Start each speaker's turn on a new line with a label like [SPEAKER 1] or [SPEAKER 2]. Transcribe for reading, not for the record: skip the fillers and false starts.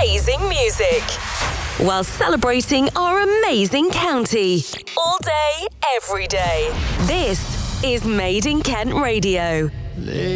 [SPEAKER 1] amazing music while celebrating our amazing county. All day, every day. This is Made in Kent Radio.